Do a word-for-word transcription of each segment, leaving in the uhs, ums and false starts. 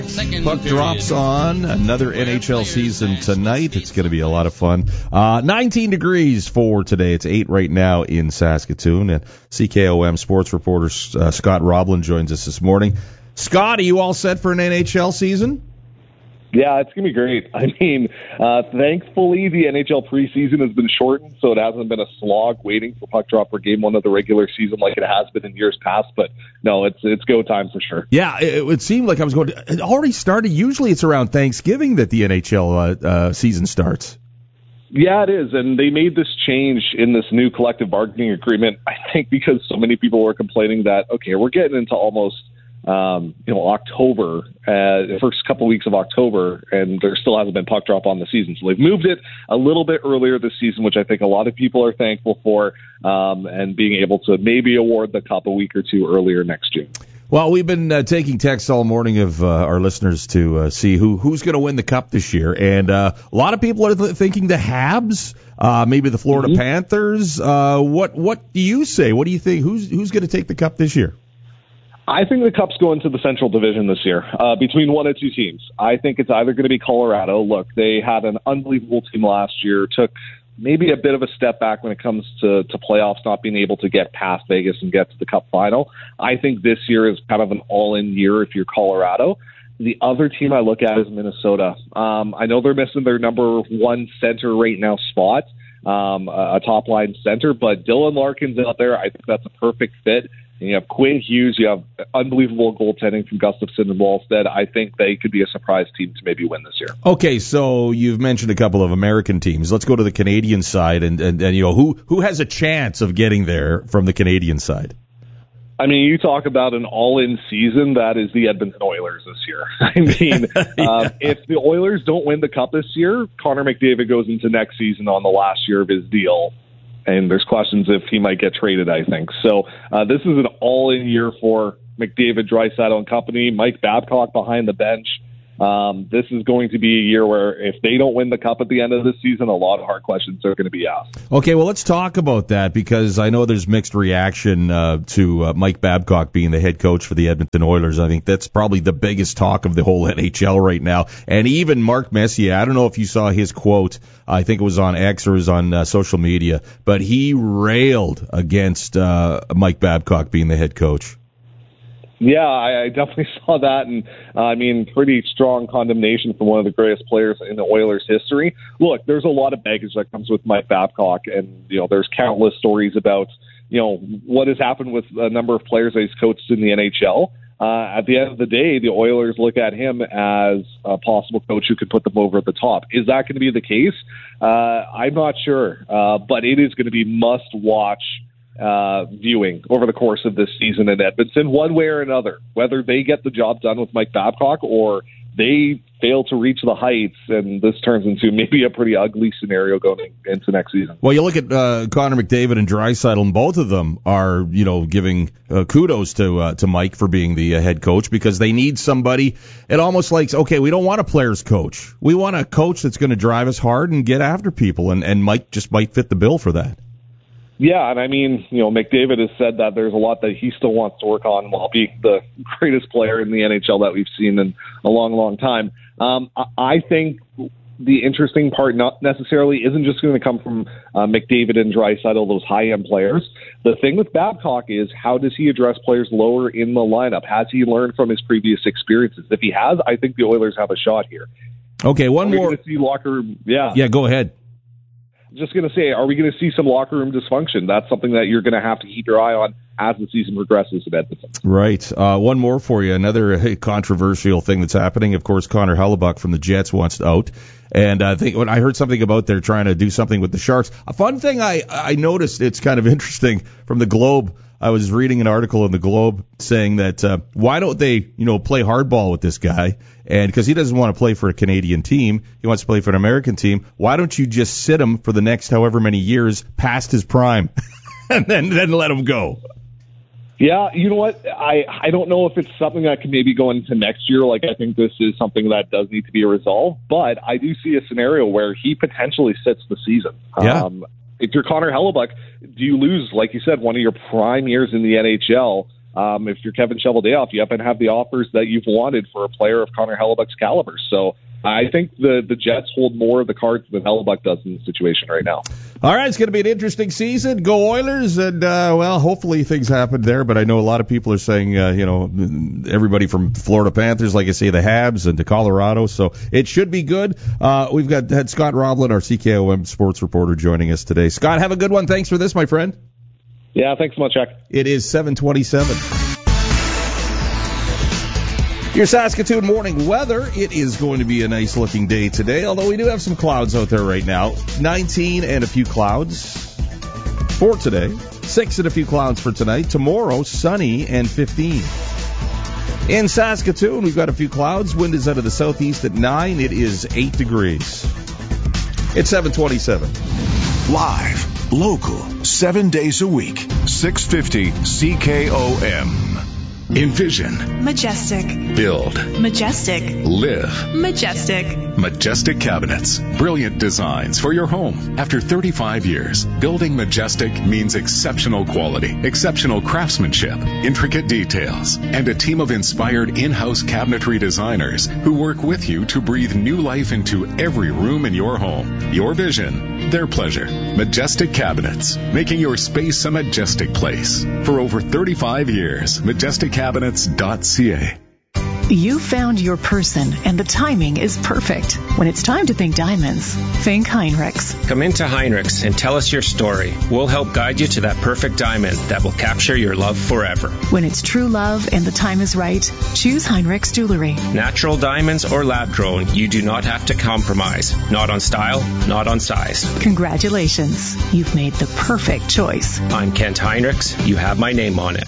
Second Puck period. drops on another N H L season tonight. It's going to be a lot of fun. Uh, nineteen degrees for today. It's eight right now in Saskatoon. And C K O M sports reporter uh, Scott Roblin joins us this morning. Scott, are you all set for an N H L season? Yeah, it's going to be great. I mean, uh, thankfully, the N H L preseason has been shortened, so it hasn't been a slog waiting for puck drop for game one of the regular season like it has been in years past. But, no, it's it's go time for sure. Yeah, it would seem like I was going to, it already started. Usually it's around Thanksgiving that the N H L uh, uh, season starts. Yeah, it is, and they made this change in this new collective bargaining agreement, I think because so many people were complaining that, okay, we're getting into almost Um, you know, October, uh, the first couple weeks of October, and there still hasn't been puck drop on the season. So they've moved it a little bit earlier this season, which I think a lot of people are thankful for, um, and being able to maybe award the cup a week or two earlier next June. Well, we've been uh, taking texts all morning of uh, our listeners to uh, see who who's going to win the cup this year, and uh, a lot of people are th- thinking the Habs, uh, maybe the Florida mm-hmm. Panthers. Uh, what what do you say? What do you think? Who's who's going to take the cup this year? I think the Cup's going to the Central Division this year, uh, between one of two teams. I think it's either going to be Colorado. Look, they had an unbelievable team last year, took maybe a bit of a step back when it comes to, to playoffs, not being able to get past Vegas and get to the Cup final. I think this year is kind of an all-in year if you're Colorado. The other team I look at is Minnesota. Um, I know they're missing their number one center right now spot, um, a top-line center, but Dylan Larkin's out there. I think that's a perfect fit. And you have Quinn Hughes. You have unbelievable goaltending from Gustafsson and Wallstead. I think they could be a surprise team to maybe win this year. Okay, so you've mentioned a couple of American teams. Let's go to the Canadian side, and, and, and you know who who has a chance of getting there from the Canadian side. I mean, you talk about an all-in season, that is the Edmonton Oilers this year. I mean, yeah. uh, if the Oilers don't win the Cup this year, Connor McDavid goes into next season on the last year of his deal. And there's questions if he might get traded, I think. So uh, this is an all-in year for McDavid, Draisaitl and company. Mike Babcock behind the bench. Um, this is going to be a year where if they don't win the Cup at the end of the season, a lot of hard questions are going to be asked. Okay, well, let's talk about that because I know there's mixed reaction uh, to uh, Mike Babcock being the head coach for the Edmonton Oilers. I think that's probably the biggest talk of the whole N H L right now. And even Mark Messier, I don't know if you saw his quote. I think it was on X or it was on uh, social media, but he railed against uh, Mike Babcock being the head coach. Yeah, I, I definitely saw that, and uh, I mean, pretty strong condemnation from one of the greatest players in the Oilers' history. Look, there's a lot of baggage that comes with Mike Babcock, and you know, there's countless stories about you know what has happened with a number of players that he's coached in the N H L. Uh, at the end of the day, the Oilers look at him as a possible coach who could put them over at the top. Is that going to be the case? Uh, I'm not sure, uh, but it is going to be must-watch uh, viewing over the course of this season in Edmonton, one way or another, whether they get the job done with Mike Babcock or they fail to reach the heights, and this turns into maybe a pretty ugly scenario going into next season. Well, you look at uh, Connor McDavid and Draisaitl, and both of them are, you know, giving uh, kudos to uh, to Mike for being the uh, head coach because they need somebody. It almost like, okay, we don't want a player's coach. We want a coach that's going to drive us hard and get after people, and, and Mike just might fit the bill for that. Yeah, and I mean, you know, McDavid has said that there's a lot that he still wants to work on while being the greatest player in the N H L that we've seen in a long, long time. Um, I think the interesting part not necessarily isn't just going to come from uh, McDavid and Draisaitl, those high-end players. The thing with Babcock is how does he address players lower in the lineup? Has he learned from his previous experiences? If he has, I think the Oilers have a shot here. Okay, one Are we more. going to see locker room? Yeah. Yeah, go ahead. Just going to say, are we going to see some locker room dysfunction? That's something that you're going to have to keep your eye on as the season progresses in Edmonton. Right. Uh, one more for you. Another uh, controversial thing that's happening. Of course, Connor Hellebuyck from the Jets wants out. And I think when I heard something about they're trying to do something with the Sharks. A fun thing I, I noticed, it's kind of interesting, from the Globe. I was reading an article in the Globe saying that uh, why don't they, you know, play hardball with this guy? And because he doesn't want to play for a Canadian team, he wants to play for an American team. Why don't you just sit him for the next however many years past his prime, and then then let him go? Yeah, you know what? I, I don't know if it's something that can maybe go into next year. Like, I think this is something that does need to be resolved. But I do see a scenario where he potentially sits the season. Yeah. Um, if you're Connor Hellebuyck, do you lose, like you said, one of your prime years in the N H L um, if you're Kevin Cheveldayoff, you haven't had the offers that you've wanted for a player of Connor Hellebuck's caliber. So I think the, the Jets hold more of the cards than Hellebuck does in the situation right now. All right, it's going to be an interesting season. Go Oilers, and, uh, well, hopefully things happen there, but I know a lot of people are saying, uh, you know, everybody from Florida Panthers, like I say, the Habs, and to Colorado, so it should be good. Uh, we've got had Scott Roblin, our C K O M sports reporter, joining us today. Scott, have a good one. Thanks for this, my friend. Yeah, thanks so much, Jack. It is seven twenty-seven. Your Saskatoon morning weather, it is going to be a nice-looking day today, although we do have some clouds out there right now. nineteen and a few clouds for today. six and a few clouds for tonight. Tomorrow, sunny and fifteen. In Saskatoon, we've got a few clouds. Wind is out of the southeast at nine. It is eight degrees. It's seven twenty-seven. Live, local, seven days a week. six fifty C K O M. Envision. Majestic. Build. Majestic. Live. Majestic. Majestic Cabinets. Brilliant designs for your home. After thirty-five years, building Majestic means exceptional quality, exceptional craftsmanship, intricate details, and a team of inspired in-house cabinetry designers who work with you to breathe new life into every room in your home. Your vision, their pleasure. Majestic Cabinets, making your space a majestic place. For over thirty-five years, majestic cabinets dot c a. You found your person, and the timing is perfect. When it's time to think diamonds, think Heinrichs. Come into Heinrichs and tell us your story. We'll help guide you to that perfect diamond that will capture your love forever. When it's true love and the time is right, choose Heinrichs Jewelry. Natural diamonds or lab-grown, you do not have to compromise. Not on style, not on size. Congratulations. You've made the perfect choice. I'm Kent Heinrichs. You have my name on it.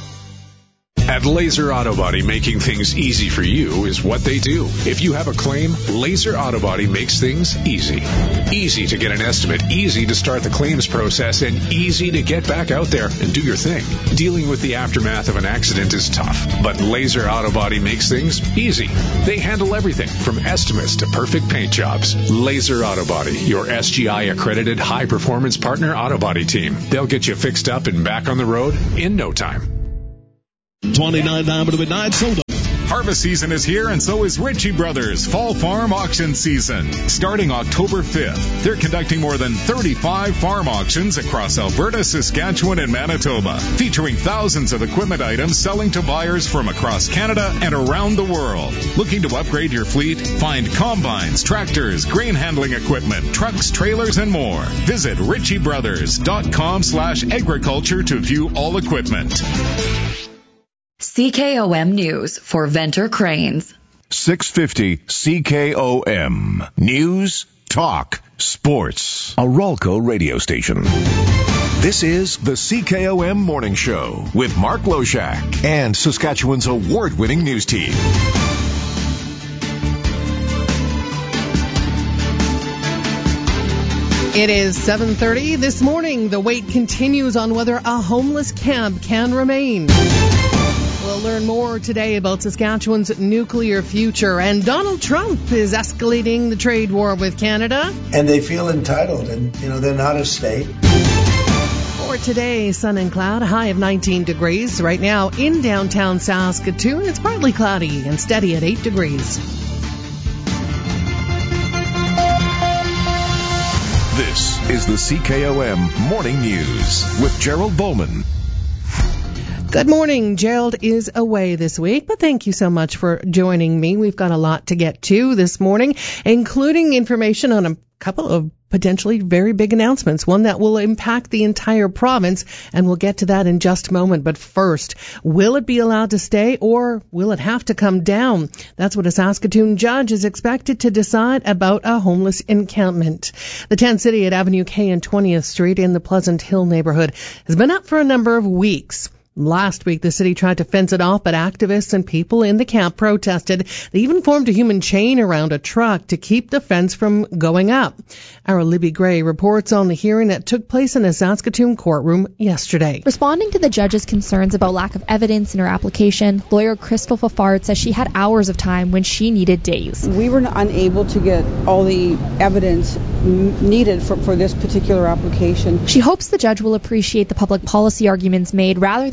At Laser Auto Body, making things easy for you is what they do. If you have a claim, Laser Auto Body makes things easy. Easy to get an estimate, easy to start the claims process, and easy to get back out there and do your thing. Dealing with the aftermath of an accident is tough, but Laser Auto Body makes things easy. They handle everything from estimates to perfect paint jobs. Laser Auto Body, your S G I-accredited high-performance partner auto body team. They'll get you fixed up and back on the road in no time. twenty-nine down to the midnight soda. Harvest season is here, and so is Ritchie Brothers Fall Farm Auction Season. Starting October fifth, they're conducting more than thirty-five farm auctions across Alberta, Saskatchewan, and Manitoba, featuring thousands of equipment items selling to buyers from across Canada and around the world. Looking to upgrade your fleet? Find combines, tractors, grain handling equipment, trucks, trailers, and more. Visit ritchie brothers dot com slash agriculture to view all equipment. C K O M News for Venter Cranes. six fifty C K O M. News, talk, sports. A Ralco radio station. This is the C K O M Morning Show with Mark Loshak and Saskatchewan's award-winning news team. It is seven thirty this morning. The wait continues on whether a homeless camp can remain. We'll learn more today about Saskatchewan's nuclear future. And Donald Trump is escalating the trade war with Canada. And they feel entitled, and, you know, they're not a state. For today, sun and cloud, a high of nineteen degrees. Right now in downtown Saskatoon, it's partly cloudy and steady at eight degrees. This is the C K O M Morning News with Gerald Bowman. Good morning. Gerald is away this week, but thank you so much for joining me. We've got a lot to get to this morning, including information on a couple of potentially very big announcements, one that will impact the entire province, and we'll get to that in just a moment. But first, will it be allowed to stay, or will it have to come down? That's what a Saskatoon judge is expected to decide about a homeless encampment. The tent city at Avenue K and twentieth Street in the Pleasant Hill neighborhood has been up for a number of weeks. Last week, the city tried to fence it off, but activists and people in the camp protested. They even formed a human chain around a truck to keep the fence from going up. Our Libby Gray reports on the hearing that took place in a Saskatoon courtroom yesterday. Responding to the judge's concerns about lack of evidence in her application, lawyer Crystal Fafard says she had hours of time when she needed days. We were unable to get all the evidence needed for, for this particular application. She hopes the judge will appreciate the public policy arguments made rather than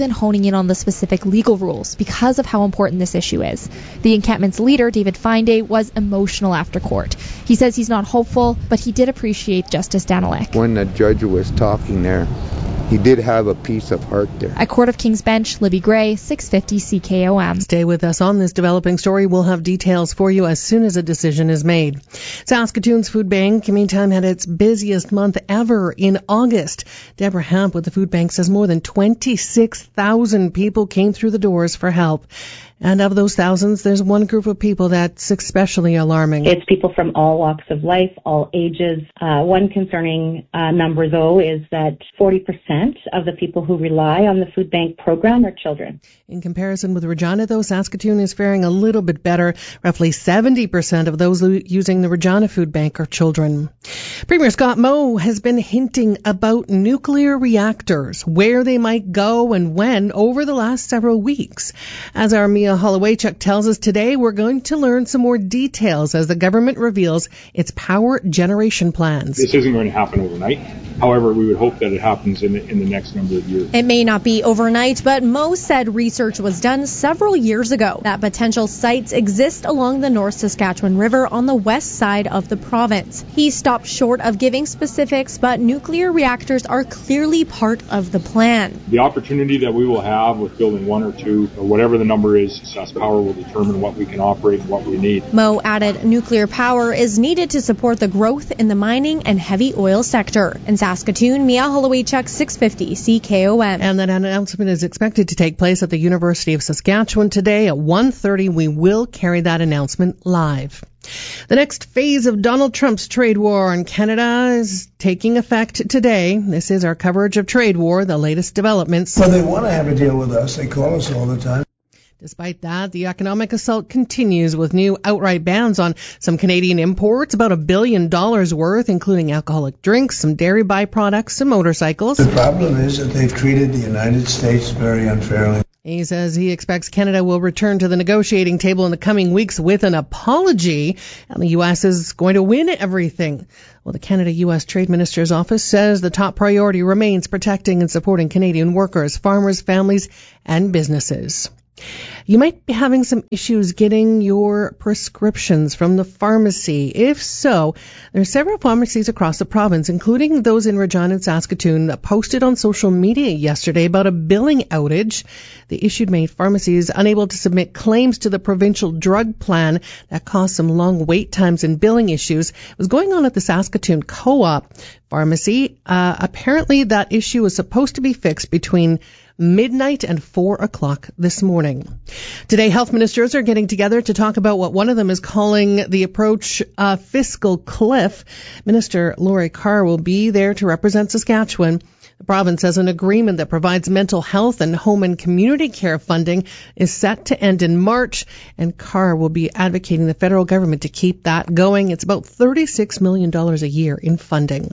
even honing in on the specific legal rules because of how important this issue is. The encampment's leader, David Feinday, was emotional after court. He says he's not hopeful, but he did appreciate Justice Danilek. When the judge was talking there, he did have a piece of heart there. At Court of King's Bench, Libby Gray, six fifty C K O M. Stay with us on this developing story. We'll have details for you as soon as a decision is made. Saskatoon's food bank, meantime, had its busiest month ever in August. Deborah Hamp with the food bank says more than twenty-six thousand people came through the doors for help. And of those thousands, there's one group of people that's especially alarming. It's people from all walks of life, all ages. Uh, one concerning uh, number, though, is that forty percent of the people who rely on the food bank program are children. In comparison with Regina, though, Saskatoon is faring a little bit better. Roughly seventy percent of those lo- using the Regina food bank are children. Premier Scott Moe has been hinting about nuclear reactors, where they might go and when over the last several weeks. As our Mia Holowaychuk tells us today, we're going to learn some more details as the government reveals its power generation plans. This isn't going to happen overnight. However, we would hope that it happens in the, in the next number of years. It may not be overnight, but Moe said research was done several years ago that potential sites exist along the North Saskatchewan River on the west side of the province. He stopped short of giving specifics, but nuclear reactors are clearly part of the plan. The opportunity that we will have with building one or two, or whatever the number is, SaskPower will determine what we can operate and what we need. Moe added nuclear power is needed to support the growth in the mining and heavy oil sector. In Saskatoon, Mia Holowaychuk, six fifty C K O M. And that announcement is expected to take place at the University of Saskatchewan today at one thirty. We will carry that announcement live. The next phase of Donald Trump's trade war on Canada is taking effect today. This is our coverage of trade war, the latest developments. Well, they want to have a deal with us. They call us all the time. Despite that, the economic assault continues with new outright bans on some Canadian imports, about a billion dollars worth, including alcoholic drinks, some dairy byproducts, some motorcycles. The problem is that they've treated the United States very unfairly. He says he expects Canada will return to the negotiating table in the coming weeks with an apology, and the U S is going to win everything. Well, the Canada-U S Trade Minister's office says the top priority remains protecting and supporting Canadian workers, farmers, families, and businesses. You might be having some issues getting your prescriptions from the pharmacy. If so, there are several pharmacies across the province, including those in Regina and Saskatoon, that posted on social media yesterday about a billing outage. The issue made pharmacies unable to submit claims to the provincial drug plan. That caused some long wait times and billing issues. It was going on at the Saskatoon Co-op Pharmacy. Uh, apparently that issue was supposed to be fixed between midnight and four o'clock this morning. Today, health ministers are getting together to talk about what one of them is calling the approach uh, fiscal cliff. Minister Laurie Carr will be there to represent Saskatchewan. The province has an agreement that provides mental health and home and community care funding is set to end in March, and Carr will be advocating the federal government to keep that going. It's about thirty-six million dollars a year in funding.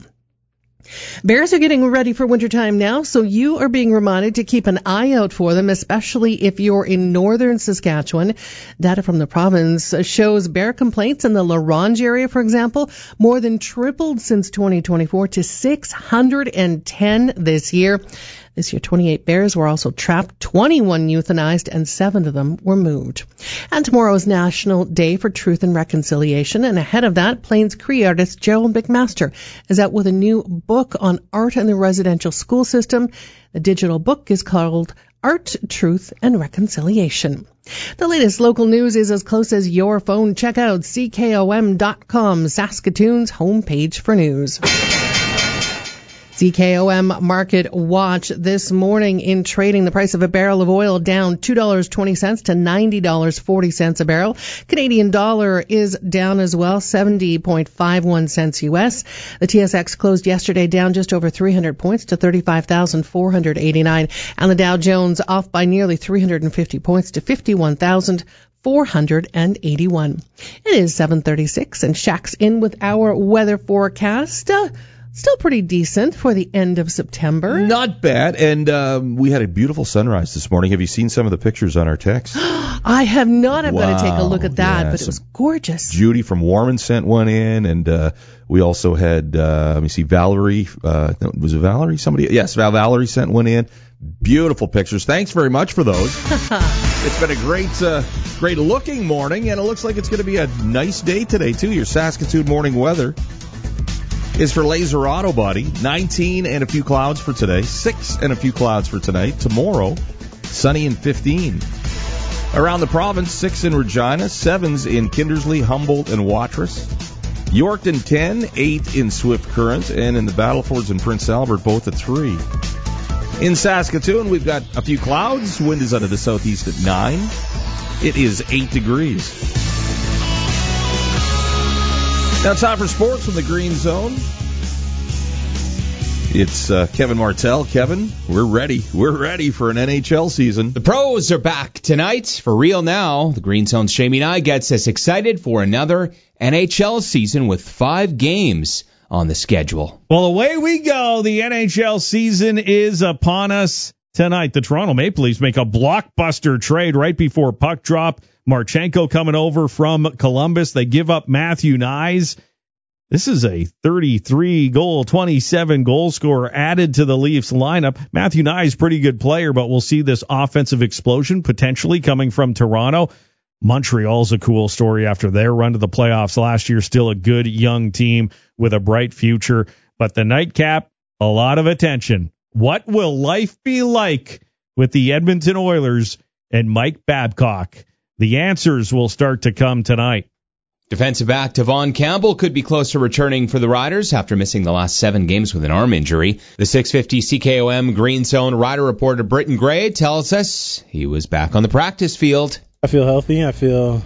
Bears are getting ready for wintertime now, so you are being reminded to keep an eye out for them, especially if you're in northern Saskatchewan. Data from the province shows bear complaints in the La Ronge area, for example, more than tripled since twenty twenty-four to six hundred ten this year. This year, twenty-eight bears were also trapped, twenty-one euthanized, and seven of them were moved. And tomorrow is National Day for Truth and Reconciliation, and ahead of that, Plains Cree artist Gerald McMaster is out with a new book on art in the residential school system. The digital book is called Art, Truth, and Reconciliation. The latest local news is as close as your phone. Check out C K O M dot com, Saskatoon's homepage for news. C K O M Market Watch this morning in trading. The price of a barrel of oil down two dollars and twenty cents to ninety dollars and forty cents a barrel. Canadian dollar is down as well, seventy point five one cents U S. The T S X closed yesterday down just over three hundred points to thirty-five thousand four hundred eighty-nine. And the Dow Jones off by nearly three hundred fifty points to fifty-one thousand four hundred eighty-one. It is seven thirty-six and Shaq's in with our weather forecast. Uh, Still pretty decent for the end of September. Not bad. And um, we had a beautiful sunrise this morning. Have you seen some of the pictures on our text? I have not. I've wow. got to take a look at that, yeah, but it was gorgeous. Judy from Warman sent one in, and uh, we also had, uh, let me see, Valerie. Uh, was it Valerie? Somebody? Yes, Val Valerie sent one in. Beautiful pictures. Thanks very much for those. It's been a great, uh, great looking morning, and it looks like it's going to be a nice day today, too. Your Saskatoon morning weather is for Laser Auto Body. nineteen and a few clouds for today. six and a few clouds for tonight. Tomorrow, sunny and fifteen. Around the province, six in Regina, sevens in Kindersley, Humboldt, and Watrous. Yorkton, ten, eight in Swift Current, and in the Battlefords and Prince Albert, both at three. In Saskatoon, we've got a few clouds. Wind is out of the southeast at nine. It is eight degrees. Now time for sports from the Green Zone. It's uh, Kevin Martell. Kevin, we're ready. We're ready for an N H L season. The pros are back tonight. For real now. The Green Zone's Jamie Nye gets us excited for another N H L season with five games on the schedule. Well, away we go. The N H L season is upon us tonight. The Toronto Maple Leafs make a blockbuster trade right before puck drop. Marchenko coming over from Columbus. They give up Matthew Knies. This is a thirty-three goal, twenty-seven goal scorer added to the Leafs lineup. Matthew Knies, pretty good player, but we'll see this offensive explosion potentially coming from Toronto. Montreal's a cool story after their run to the playoffs last year. Still a good young team with a bright future. But the nightcap, a lot of attention. What will life be like with the Edmonton Oilers and Mike Babcock? The answers will start to come tonight. Defensive back Devon Campbell could be close to returning for the Riders after missing the last seven games with an arm injury. The six fifty C K O M Green Zone Rider reporter Britton Gray tells us he was back on the practice field. I feel healthy. I feel,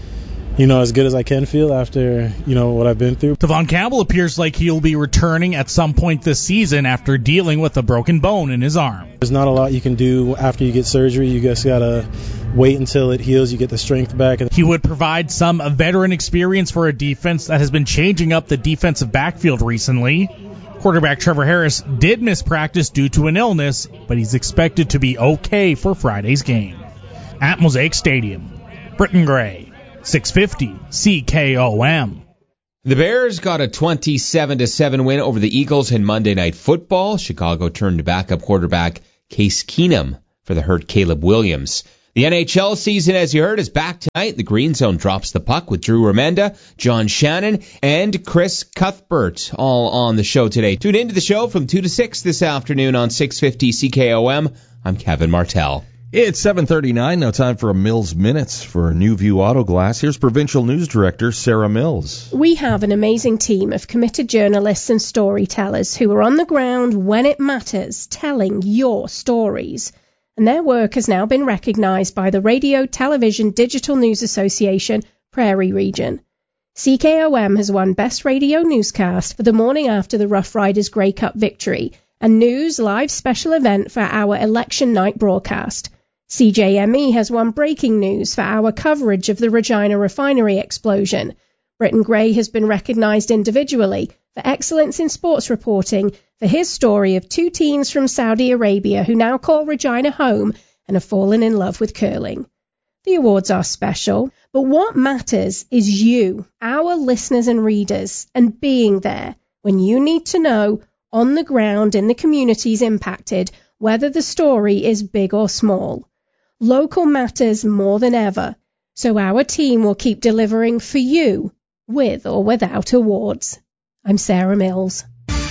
you know, as good as I can feel after, you know, what I've been through. Devon Campbell appears like he'll be returning at some point this season after dealing with a broken bone in his arm. There's not a lot you can do after you get surgery. You just got to wait until it heals. You get the strength back. He would provide some veteran experience for a defense that has been changing up the defensive backfield recently. Quarterback Trevor Harris did miss practice due to an illness, but he's expected to be okay for Friday's game. At Mosaic Stadium, Britton Gray, six fifty C K O M. The Bears got a twenty-seven to seven win over the Eagles in Monday Night Football. Chicago turned to backup quarterback Case Keenum for the hurt Caleb Williams. The N H L season, as you heard, is back tonight. The Green Zone drops the puck with Drew Remenda, John Shannon, and Chris Cuthbert all on the show today. Tune into the show from two to six this afternoon on six fifty C K O M. I'm Kevin Martell. It's seven thirty-nine, now time for a Mills Minutes for New View Auto Glass. Here's Provincial News Director Sarah Mills. We have an amazing team of committed journalists and storytellers who are on the ground when it matters, telling your stories. And their work has now been recognised by the Radio, Television, Digital News Association, Prairie Region. C K O M has won Best Radio Newscast for the morning after the Rough Riders Grey Cup victory and News Live Special Event for our election night broadcast. C J M E has won Breaking News for our coverage of the Regina refinery explosion. Britton Gray has been recognised individually for excellence in sports reporting for his story of two teens from Saudi Arabia who now call Regina home and have fallen in love with curling. The awards are special, but what matters is you, our listeners and readers, and being there when you need to know, on the ground in the communities impacted, whether the story is big or small. Local matters more than ever, so our team will keep delivering for you, with or without awards. I'm Sarah Mills.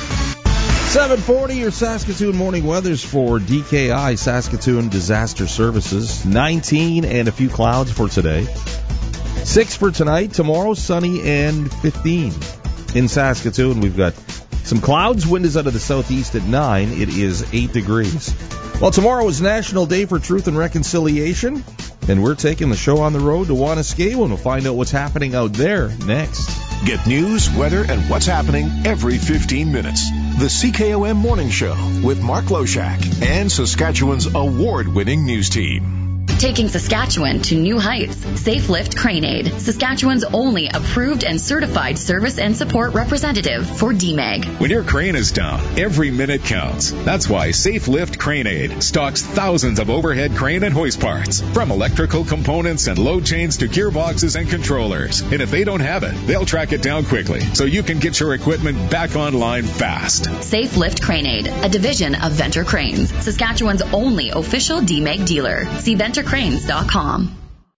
seven forty, your Saskatoon morning weathers for D K I, Saskatoon Disaster Services. nineteen and a few clouds for today. six for tonight, tomorrow sunny and fifteen. In Saskatoon, we've got some clouds, wind is out of the southeast at nine. It is eight degrees. Well, tomorrow is National Day for Truth and Reconciliation, and we're taking the show on the road to Wanuskewin. We'll find out what's happening out there next. Get news, weather, and what's happening every fifteen minutes. The C K O M Morning Show with Mark Loshak and Saskatchewan's award-winning news team. Taking Saskatchewan to new heights. Safe Lift Crane Aid, Saskatchewan's only approved and certified service and support representative for D M A G. When your crane is down, every minute counts. That's why Safe Lift Crane Aid stocks thousands of overhead crane and hoist parts, from electrical components and load chains to gearboxes and controllers. And if they don't have it, they'll track it down quickly so you can get your equipment back online fast. Safe Lift Crane Aid, a division of Venter Cranes, Saskatchewan's only official D M A G dealer. See venter cranes dot com.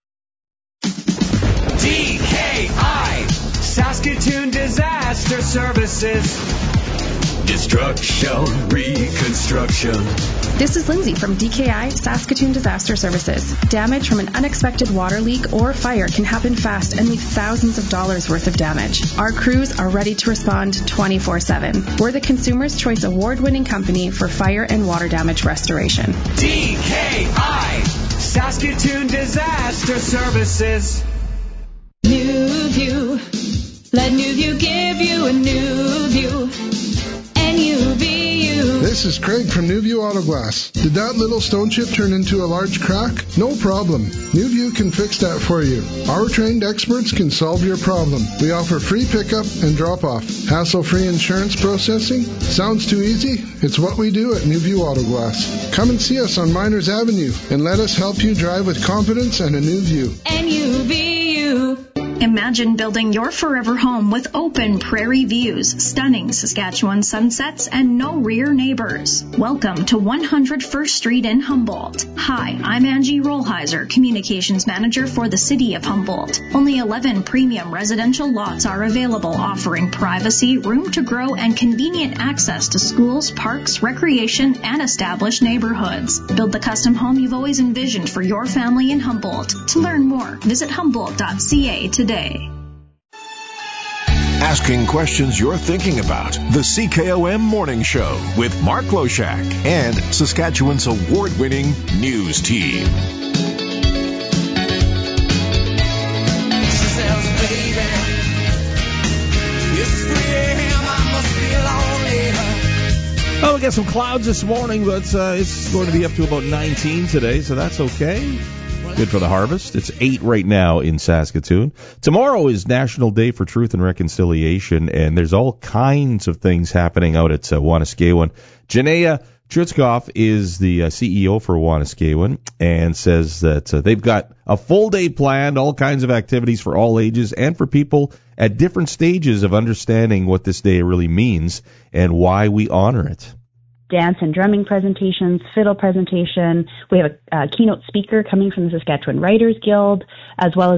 D K I, Saskatoon Disaster Services. Destruction, reconstruction. This is Lindsay from D K I Saskatoon Disaster Services. Damage from an unexpected water leak or fire can happen fast and leave thousands of dollars worth of damage. Our crews are ready to respond twenty-four seven. We're the Consumer's Choice Award-winning company for fire and water damage restoration. D K I Saskatoon Disaster Services. New View. Let New View give you a new view. N U V U. This is Craig from New View Auto Glass. Did that little stone chip turn into a large crack? No problem. New View can fix that for you. Our trained experts can solve your problem. We offer free pickup and drop-off. Hassle-free insurance processing? Sounds too easy? It's what we do at New View Auto Glass. Come and see us on Miners Avenue and let us help you drive with confidence and a new view. N U V U. Imagine building your forever home with open prairie views, stunning Saskatchewan sunsets, and no rear neighbors. Welcome to one hundred First Street in Humboldt. Hi, I'm Angie Rollheiser, Communications Manager for the City of Humboldt. Only eleven premium residential lots are available, offering privacy, room to grow, and convenient access to schools, parks, recreation, and established neighborhoods. Build the custom home you've always envisioned for your family in Humboldt. To learn more, visit humboldt dot c a today. Asking questions you're thinking about. The C K O M Morning Show with Mark Loshak and Saskatchewan's award-winning news team. Oh, we got some clouds this morning, but uh, it's going to be up to about nineteen today, so that's okay. Good for the harvest. It's eight right now in Saskatoon. Tomorrow is National Day for Truth and Reconciliation, and there's all kinds of things happening out at uh, Wanuskewin. Janaea Trutskoff is the uh, C E O for Wanuskewin and says that uh, they've got a full day planned, all kinds of activities for all ages and for people at different stages of understanding what this day really means and why we honor it. Dance and drumming presentations, fiddle presentation. We have a, a keynote speaker coming from the Saskatchewan Writers Guild, as well as